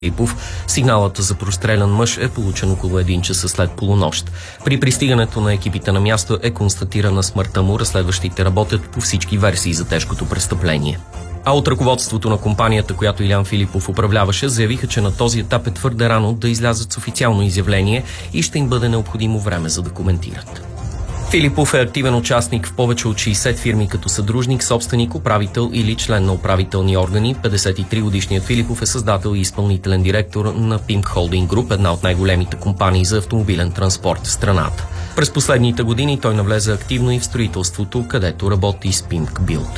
Филипов. Сигналът за прострелян мъж е получен около 1 часа след полунощ. При пристигането на екипите на място е констатирана смъртта му. Разследващите работят по всички версии за тежкото престъпление. А от ръководството на компанията, която Илян Филипов управляваше, заявиха, че на този етап е твърде рано да излязат с официално изявление и ще им бъде необходимо време за да коментират. Филипов е активен участник в повече от 60 фирми като съдружник, собственик, управител или член на управителни органи. 53-годишният Филипов е създател и изпълнителен директор на Pimk Holding Group, една от най-големите компании за автомобилен транспорт в страната. През последните години той навлезе активно и в строителството, където работи с Pimk Build.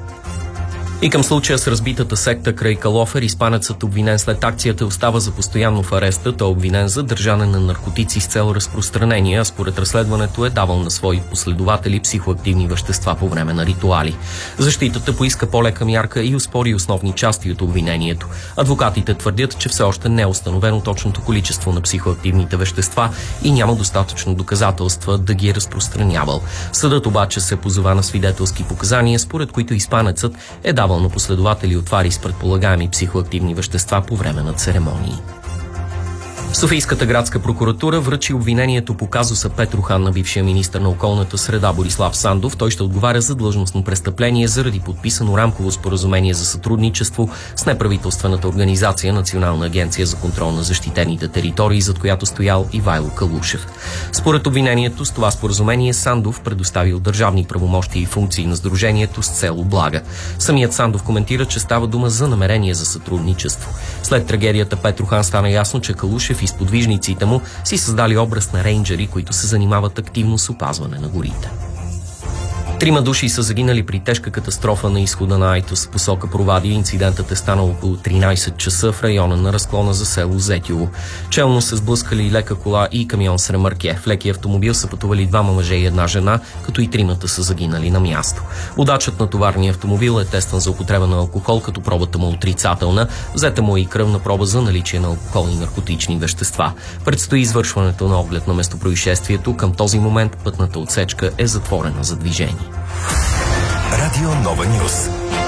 И към случая с разбитата секта край Калофер, испанецът, обвинен след акцията, остава за постоянно в ареста. Той е обвинен за държане на наркотици с цел разпространение, а според разследването е давал на свои последователи психоактивни вещества по време на ритуали. Защитата поиска по-лека мярка и оспори основни части от обвинението. Адвокатите твърдят, че все още не е установено точното количество на психоактивните вещества и няма достатъчно доказателства да ги е разпространявал. Съдът обаче се позова на свидетелски показания, според които испанецът е давал на последователи отвари с предполагаеми психоактивни вещества по време на церемонии. Софийската градска прокуратура връчи обвинението по казуса Петрохан на бившия министър на околната среда Борислав Сандов. Той ще отговаря за длъжностно престъпление заради подписано рамково споразумение за сътрудничество с неправителствената организация Национална агенция за контрол на защитените територии, зад която стоял Ивайло Калушев. Според обвинението, с това споразумение Сандов предоставил държавни правомощия и функции на сдружението с цел облага. Самият Сандов коментира, че става дума за намерение за сътрудничество. След трагедията Петрохан стана ясно, че Калушев и сподвижниците му си създали образ на рейнджери, които се занимават активно с опазване на горите. 3 души са загинали при тежка катастрофа на изхода на Айтос в посока Провадия. Инцидентът е станал около 13 часа в района на разклона за село Зетило. Челно се сблъскали лека кола и камион с ремарке. В лекия автомобил са пътували 2 мъже и 1 жена, като и 3 са загинали на място. Водачът на товарния автомобил е тестван за употреба на алкохол, като пробата му отрицателна. Взета му е и кръвна проба за наличие на алкохол и наркотични вещества. Предстои извършването на оглед на местопроизшествието. Към този момент пътната отсечка е затворена за движение. Радио Нова Нюз.